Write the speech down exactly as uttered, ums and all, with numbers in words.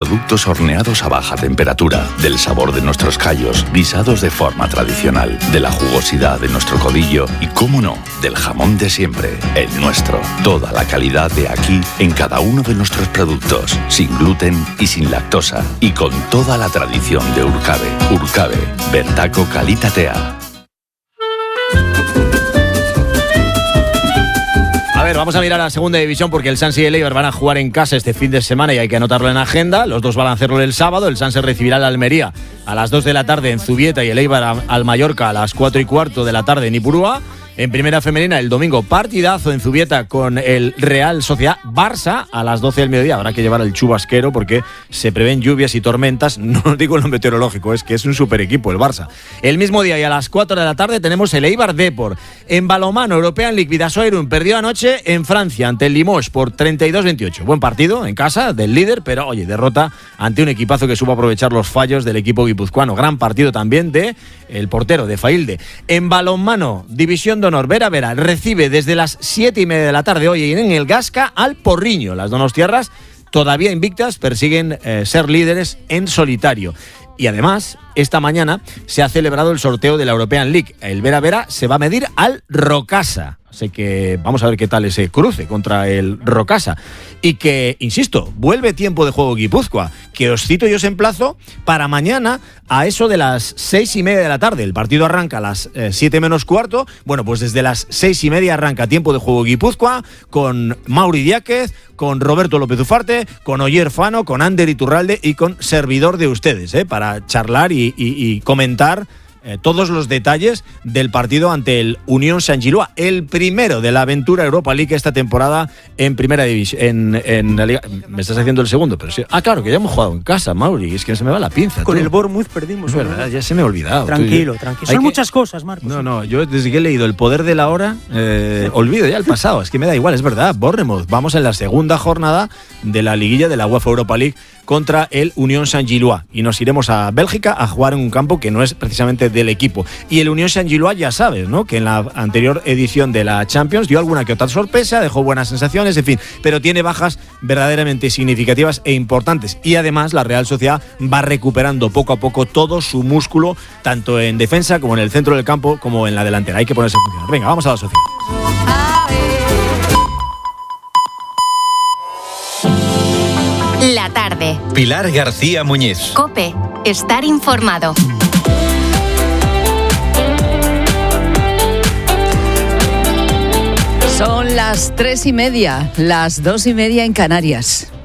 productos horneados a baja temperatura, del sabor de nuestros callos, guisados de forma tradicional, de la jugosidad de nuestro codillo y, cómo no, del jamón de siempre, el nuestro. Toda la calidad de aquí en cada uno de nuestros productos, sin gluten y sin lactosa, y con toda la tradición de Urcabe. Urcabe, bertako kalitatea. A ver, vamos a mirar a la segunda división porque el Sanse y el Eibar van a jugar en casa este fin de semana y hay que anotarlo en agenda. Los dos van a hacerlo el sábado. El Sanse recibirá al Almería a las dos de la tarde en Zubieta y el Eibar al Mallorca a las cuatro y cuarto de la tarde en Ipurúa. En primera femenina, el domingo, partidazo en Zubieta con el Real Sociedad Barça a las doce del mediodía. Habrá que llevar el chubasquero porque se prevén lluvias y tormentas. No digo lo meteorológico, es que es un super equipo el Barça. El mismo día y a las cuatro de la tarde tenemos el Eibar Depor. En balonmano, European League, Vidasoa Irún perdió anoche en Francia ante el Limoges por treinta y dos veintiocho. Buen partido en casa del líder, pero oye, derrota ante un equipazo que supo aprovechar los fallos del equipo guipuzcoano. Gran partido también de el portero de Failde. En balonmano, División de Honor, Vera Vera recibe desde las siete y media de la tarde hoy en el Gasca al Porriño. Las donostiarras, todavía invictas, persiguen eh, ser líderes en solitario. Y además, esta mañana se ha celebrado el sorteo de la European League. El Vera Vera se va a medir al Rocasa. Así que vamos a ver qué tal ese cruce contra el Rocasa. Y que, insisto, vuelve tiempo de juego Guipúzcoa, que os cito y os emplazo para mañana a eso de las seis y media de la tarde. El partido arranca a las eh, siete menos cuarto. Bueno, pues desde las seis y media arranca tiempo de juego Guipúzcoa con Mauri Diáquez, con Roberto López Ufarte, con Oyer Fano, con Ander Iturralde y con servidor de ustedes, ¿eh? Para charlar y, y, y comentar Eh, todos los detalles del partido ante el Unión Saint-Gillois, el primero de la aventura Europa League esta temporada en primera división, en, en la Liga. Me estás haciendo el segundo, pero sí. Ah, claro, que ya hemos jugado en casa, Mauri, es que se me va la pinza. Con tú. el Bournemouth perdimos. Es verdad, ya se me ha olvidado. Tranquilo, tú, tranquilo. Hay Son que... muchas cosas, Marcos. No, no, yo desde que he leído El Poder de la Hora, eh, olvido ya el pasado, es que me da igual, es verdad, Bournemouth. Vamos en la segunda jornada de la liguilla de la UEFA Europa League contra el Unión Saint-Gillois y nos iremos a Bélgica a jugar en un campo que no es precisamente del equipo. Y el Unión Saint-Gillois, ya sabes, ¿no?, que en la anterior edición de la Champions dio alguna que otra sorpresa, dejó buenas sensaciones, en fin, pero tiene bajas verdaderamente significativas e importantes. Y además la Real Sociedad va recuperando poco a poco todo su músculo, tanto en defensa como en el centro del campo como en la delantera. Hay que ponerse a funcionar. Venga, vamos a la Sociedad. La tarde. Pilar García Muñiz. COPE. Estar informado. Son las tres y media, las dos y media en Canarias.